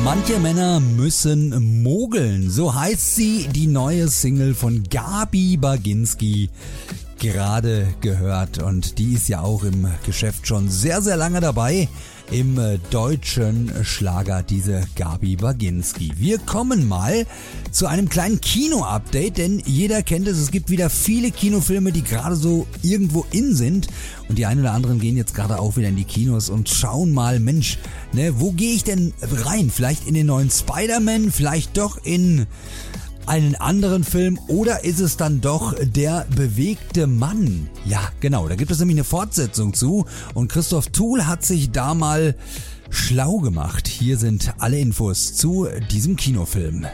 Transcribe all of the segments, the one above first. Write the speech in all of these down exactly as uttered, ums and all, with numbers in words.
Manche Männer müssen mogeln, so heißt sie, die neue Single von Gabi Baginski, gerade gehört, und die ist ja auch im Geschäft schon sehr, sehr lange dabei, im deutschen Schlager, diese Gabi Baginski. Wir kommen mal zu einem kleinen Kino-Update, denn jeder kennt es, es gibt wieder viele Kinofilme, die gerade so irgendwo in sind, und die einen oder anderen gehen jetzt gerade auch wieder in die Kinos und schauen mal, Mensch, ne, wo gehe ich denn rein? Vielleicht in den neuen Spider-Man, vielleicht doch in einen anderen Film, oder ist es dann doch Der bewegte Mann? Ja, genau, da gibt es nämlich eine Fortsetzung zu, und Christoph Tuhl hat sich da mal schlau gemacht. Hier sind alle Infos zu diesem Kinofilm.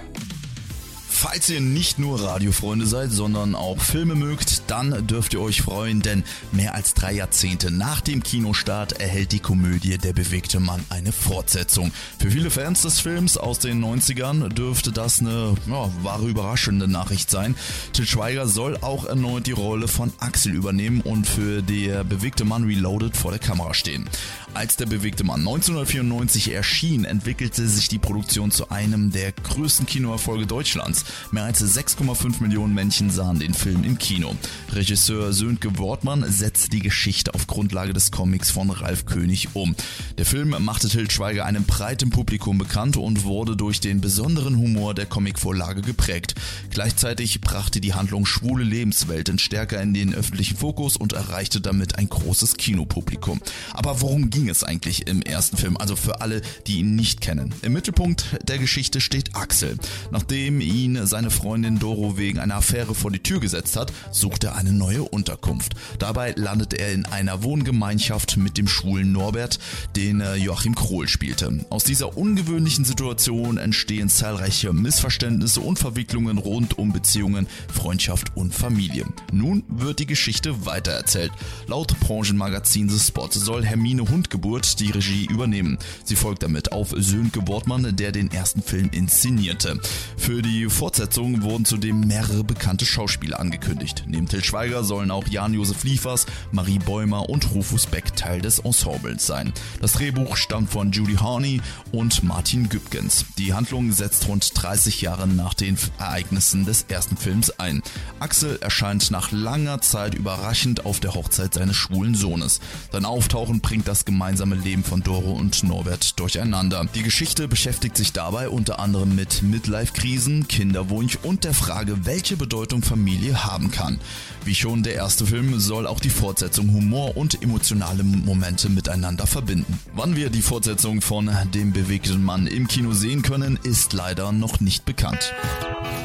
Falls ihr nicht nur Radiofreunde seid, sondern auch Filme mögt, dann dürft ihr euch freuen, denn mehr als drei Jahrzehnte nach dem Kinostart erhält die Komödie Der bewegte Mann eine Fortsetzung. Für viele Fans des Films aus den neunzigern dürfte das eine ja, wahre überraschende Nachricht sein. Til Schweiger soll auch erneut die Rolle von Axel übernehmen und für Der bewegte Mann Reloaded vor der Kamera stehen. Als Der bewegte Mann neunzehnhundertvierundneunzig erschien, entwickelte sich die Produktion zu einem der größten Kinoerfolge Deutschlands. Mehr als sechs Komma fünf Millionen Menschen sahen den Film im Kino. Regisseur Sönke Wortmann setzte die Geschichte auf Grundlage des Comics von Ralf König um. Der Film machte Til Schweiger einem breiten Publikum bekannt und wurde durch den besonderen Humor der Comicvorlage geprägt. Gleichzeitig brachte die Handlung schwule Lebenswelten stärker in den öffentlichen Fokus und erreichte damit ein großes Kinopublikum. Aber worum ging es eigentlich im ersten Film? Also für alle, die ihn nicht kennen. Im Mittelpunkt der Geschichte steht Axel. Nachdem ihn seine Freundin Doro wegen einer Affäre vor die Tür gesetzt hat, sucht er eine neue Unterkunft. Dabei landet er in einer Wohngemeinschaft mit dem schwulen Norbert, den Joachim Krohl spielte. Aus dieser ungewöhnlichen Situation entstehen zahlreiche Missverständnisse und Verwicklungen rund um Beziehungen, Freundschaft und Familie. Nun wird die Geschichte weitererzählt. Laut Branchenmagazin The Spot soll Hermine Hundgeburt die Regie übernehmen. Sie folgt damit auf Sönke Wortmann, der den ersten Film inszenierte. Für die Fortsetzung wurden zudem mehrere bekannte Schauspieler angekündigt. Neben Til Schweiger sollen auch Jan-Josef Liefers, Marie Bäumer und Rufus Beck Teil des Ensembles sein. Das Drehbuch stammt von Judy Harney und Martin Gübgens. Die Handlung setzt rund dreißig Jahre nach den Ereignissen des ersten Films ein. Axel erscheint nach langer Zeit überraschend auf der Hochzeit seines schwulen Sohnes. Sein Auftauchen bringt das gemeinsame Leben von Doro und Norbert durcheinander. Die Geschichte beschäftigt sich dabei unter anderem mit Midlife-Krisen, Kinderwunsch und der Frage, welche Bedeutung Familie haben kann. Wie schon der erste Film soll auch die Fortsetzung Humor und emotionale Momente miteinander verbinden. Wann wir die Fortsetzung von Dem bewegten Mann im Kino sehen können, ist leider noch nicht bekannt.